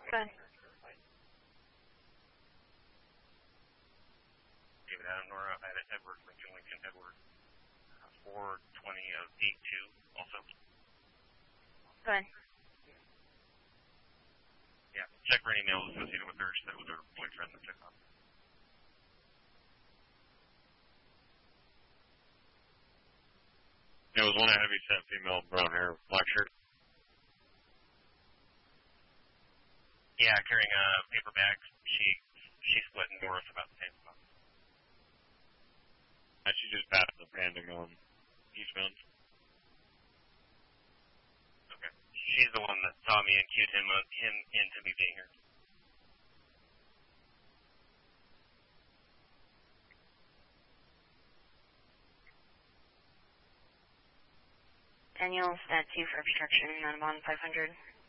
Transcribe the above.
Good. David Adam, Nora, Ida, Edward, Lincoln, Edward. 420 of 82 also. Good. Yeah, check for any emails associated with her. She said it was her boyfriend that took off. There was one heavy-set female, brown hair, black shirt. Yeah, carrying a paper bag. She split north about the same spot. She just passed the Panda going eastbound. Okay. She's the one that saw me and cued him into me being here. Daniel, stat 2 for obstruction, on 500.